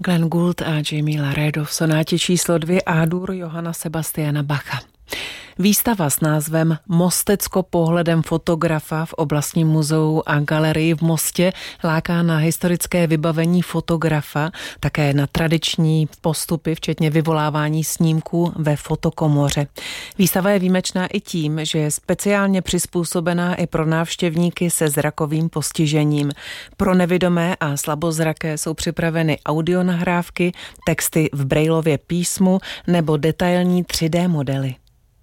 Glenn Gould a Jamie Laredo v sonátě číslo 2 A-dur Johanna Sebastiana Bacha. Výstava s názvem Mostecko pohledem fotografa v oblastním muzeu a galerii v Mostě láká na historické vybavení fotografa, také na tradiční postupy, včetně vyvolávání snímků ve fotokomoře. Výstava je výjimečná i tím, že je speciálně přizpůsobená i pro návštěvníky se zrakovým postižením. Pro nevidomé a slabozraké jsou připraveny audionahrávky, texty v Braillově písmu nebo detailní 3D modely.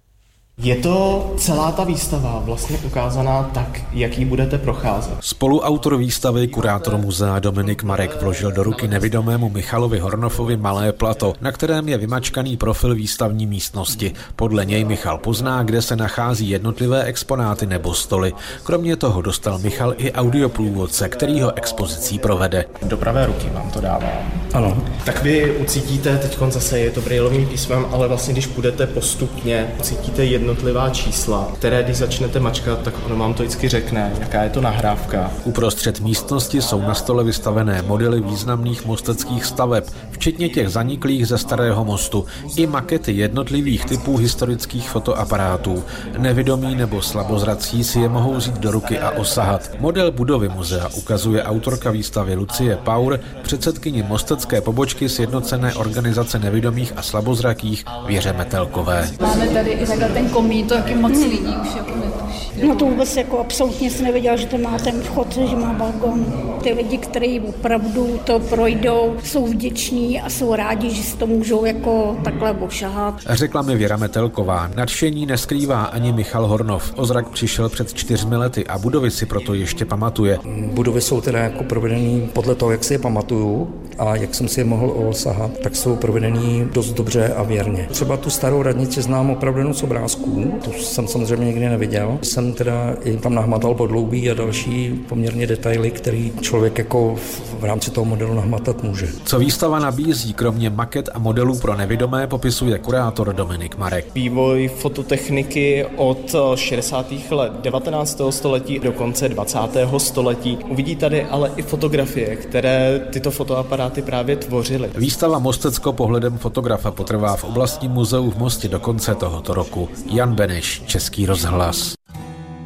Je to celá ta výstava vlastně ukázaná tak, jak ji budete procházet? Spoluautor výstavy, kurátor muzea Dominik Marek, vložil do ruky nevidomému Michalovi Hornofovi malé plato, na kterém je vymačkaný profil výstavní místnosti. Podle něj Michal pozná, kde se nachází jednotlivé exponáty nebo stoly. Kromě toho dostal Michal i audioprůvodce, který ho expozicí provede. Do pravé ruky vám to dávám. Ano. Tak vy ucítíte, teď zase je to Braillovým písmem, ale vlastně když půjdete postupně, ucítíte jednotlivá čísla, které když začnete mačkat, tak ono vám to vždycky řekne, jaká je to nahrávka. Uprostřed místnosti jsou na stole vystavené modely významných mosteckých staveb, včetně těch zaniklých ze Starého mostu, i makety jednotlivých typů historických fotoaparátů. Nevidomí nebo slabozrací si je mohou vzít do ruky a osahat. Model budovy muzea ukazuje autorka výstavy Lucie Paur, předsedkyni mostecké pobočky Sjednocené organizace nevidomých a slabozrakých Věře Metelkové. Máme tady i takhle ten komín, to taky moc lidí už jako netuší. No to vůbec jako absolutně jsem nevěděla, že to má ten vchod, že má balkon. Ty lidi, kteří opravdu to projdou, jsou vděční a jsou rádi, že si to můžou jako takhle ošahat. Řekla mi Věra Metelková. Nadšení neskrývá ani Michal Hornov. O zrak přišel před 4 lety a budovy si proto ještě pamatuje. Budovy jsou teda jako provedený podle toho, jak si je pamatuju a jak jsem si je mohl osahat, tak jsou provedený dost dobře a věrně. Třeba tu starou radnici znám opravdu z obrázků, to jsem samozřejmě nikdy neviděl. Jsem teda i tam nahmatal podloubí a další poměrně detaily, který člověk jako v rámci toho modelu nahmatat může. Co výstava nabízí, kromě maket a modelů pro nevidomé, popisuje kurátor Dominik Marek. Vývoj fototechniky od 60. let 19. století do konce 20. století. Uvidí tady ale i fotografie, které tyto fotoaparáty právě tvořily. Výstava Mostecko pohledem fotografa potrvá v oblastním muzeu v Mostě do konce tohoto roku. Jan Beneš, Český rozhlas.